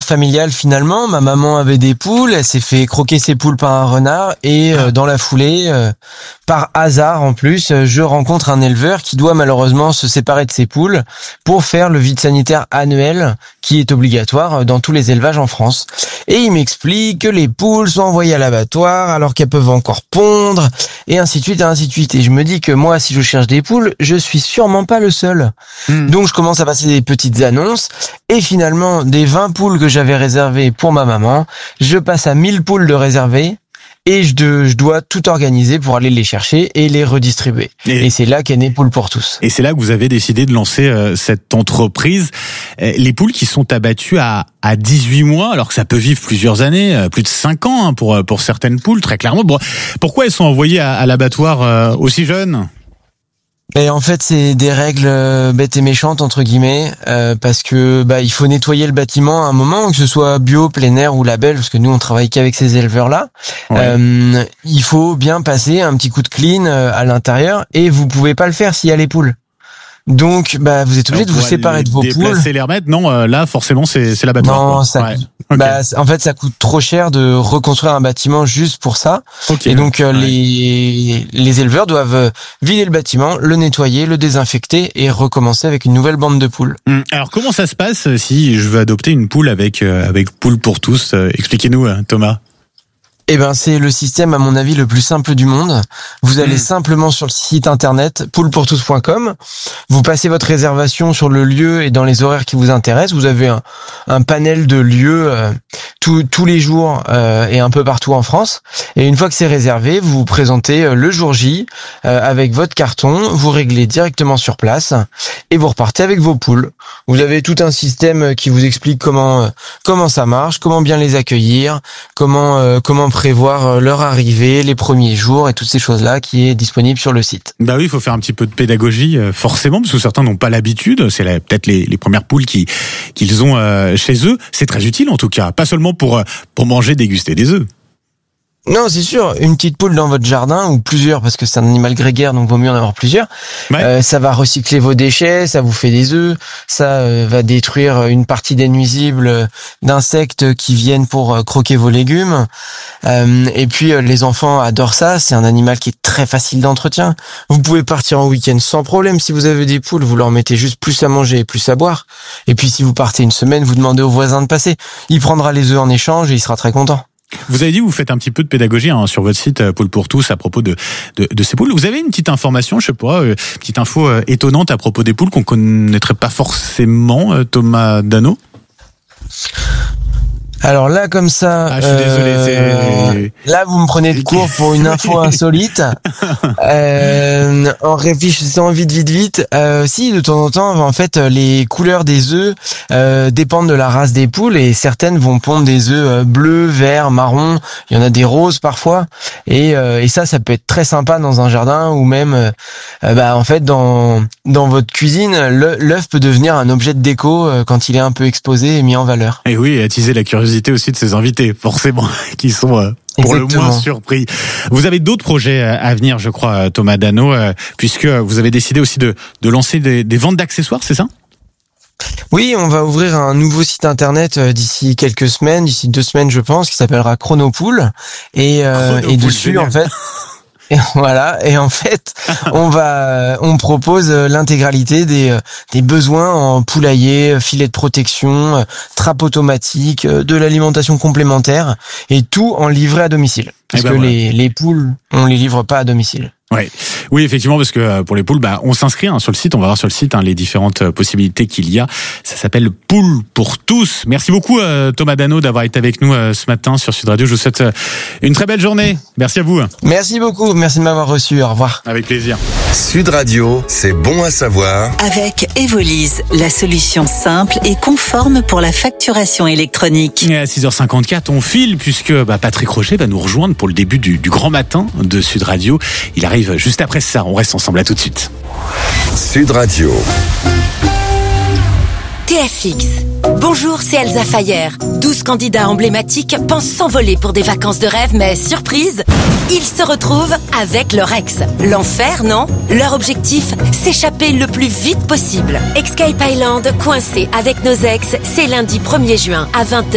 familial finalement. Ma maman avait des poules, elle s'est fait croquer ses poules par un renard et dans la foulée, par hasard en plus, je rencontre un éleveur qui doit malheureusement se séparer de ses poules pour faire le vide sanitaire annuel qui est obligatoire dans tous les élevages en France. Et il m'explique que les poules sont envoyées à l'abattoir alors qu'elles peuvent encore pondre et ainsi de suite et ainsi de suite. Et je me dis que moi, si je cherche des poules, je suis sûrement pas le seul. Donc je commence à passer des petites annonces et finalement des 20 poules que j'avais réservées pour ma maman, je passe à 1000 poules de réservées et je dois tout organiser pour aller les chercher et les redistribuer. Et c'est là qu'est né Poules pour tous. Et c'est là que vous avez décidé de lancer cette entreprise. Les poules qui sont abattues à 18 mois, alors que ça peut vivre plusieurs années, plus de 5 ans pour certaines poules, très clairement. Bon, pourquoi elles sont envoyées à l'abattoir aussi jeunes ? Et en fait, c'est des règles bêtes et méchantes entre guillemets, parce que il faut nettoyer le bâtiment à un moment, que ce soit bio, plein air ou label, parce que nous on travaille qu'avec ces éleveurs-là. Ouais. Il faut bien passer un petit coup de clean à l'intérieur, et vous pouvez pas le faire s'il y a les poules. Donc, vous êtes obligé de vous séparer de vos poules. Déplacer les remettre, non, là, forcément, c'est l'abattoir. Non, ça coûte, en fait, ça coûte trop cher de reconstruire un bâtiment juste pour ça. Okay. Et donc, les éleveurs doivent vider le bâtiment, le nettoyer, le désinfecter et recommencer avec une nouvelle bande de poules. Alors, comment ça se passe si je veux adopter une poule avec Poules pour tous? Expliquez-nous, Thomas. C'est le système, à mon avis, le plus simple du monde. Vous allez simplement sur le site internet poulepourtous.com. Vous passez votre réservation sur le lieu et dans les horaires qui vous intéressent. Vous avez un panel de lieux tous les jours et un peu partout en France. Et une fois que c'est réservé, vous vous présentez le jour J avec votre carton. Vous réglez directement sur place et vous repartez avec vos poules. Vous avez tout un système qui vous explique comment ça marche, comment bien les accueillir, comment prévoir leur arrivée, les premiers jours et toutes ces choses-là qui est disponible sur le site. Oui, il faut faire un petit peu de pédagogie, forcément, parce que certains n'ont pas l'habitude. C'est peut-être les premières poules qu'ils ont chez eux. C'est très utile en tout cas, pas seulement pour manger, déguster des œufs. Non, c'est sûr, une petite poule dans votre jardin, ou plusieurs, parce que c'est un animal grégaire, donc vaut mieux en avoir plusieurs. Ouais. Ça va recycler vos déchets, ça vous fait des œufs, ça va détruire une partie des nuisibles d'insectes qui viennent pour croquer vos légumes. Et puis les enfants adorent ça, c'est un animal qui est très facile d'entretien. Vous pouvez partir en week-end sans problème. Si vous avez des poules, vous leur mettez juste plus à manger et plus à boire. Et puis si vous partez une semaine, vous demandez au voisin de passer. Il prendra les œufs en échange et il sera très content. Vous avez dit, vous faites un petit peu de pédagogie sur votre site Poules pour tous à propos de ces poules. Vous avez une petite information, je sais pas, petite info étonnante à propos des poules qu'on connaîtrait pas forcément, Thomas Dano? Alors là, comme ça, je suis désolé. Là, vous me prenez de court pour une info insolite. En réfléchissant vite. Si, de temps en temps, en fait, les couleurs des œufs dépendent de la race des poules et certaines vont pondre des œufs bleus, verts, marrons. Il y en a des roses parfois. Et ça peut être très sympa dans un jardin ou même, en fait, dans votre cuisine, l'œuf peut devenir un objet de déco quand il est un peu exposé et mis en valeur. Et oui, attiser la curiosité aussi de ses invités, forcément, qui sont pour le moins surpris. Vous avez d'autres projets à venir, je crois, Thomas Dano, puisque vous avez décidé aussi de lancer des ventes d'accessoires, c'est ça ? Oui, on va ouvrir un nouveau site internet d'ici quelques semaines, d'ici 2 semaines, je pense, qui s'appellera Chronopool. Et dessus, génial. En fait... Et voilà. Et en fait, on propose l'intégralité des besoins en poulailler, filet de protection, trappe automatique, de l'alimentation complémentaire et tout en livré à domicile. Parce que les poules, on les livre pas à domicile. Ouais. Oui, effectivement, parce que pour les poules, on s'inscrit sur le site. On va voir sur le site les différentes possibilités qu'il y a. Ça s'appelle Poules pour tous. Merci beaucoup, Thomas Dano, d'avoir été avec nous ce matin sur Sud Radio. Je vous souhaite une très belle journée. Merci à vous. Merci beaucoup. Merci de m'avoir reçu. Au revoir. Avec plaisir. Sud Radio, c'est bon à savoir. Avec Evolise, la solution simple et conforme pour la facturation électronique. Et à 6h54, on file puisque Patrick Rocher va nous rejoindre pour le début du grand matin de Sud Radio. Il arrive juste après ça. On reste ensemble, à tout de suite. Sud Radio. TFX. Bonjour, c'est Elsa Fayer. 12 candidats emblématiques pensent s'envoler pour des vacances de rêve, mais surprise, ils se retrouvent avec leur ex. L'enfer, non ? Leur objectif, s'échapper le plus vite possible. Escape Island, coincé avec nos ex, c'est lundi 1er juin à 20h.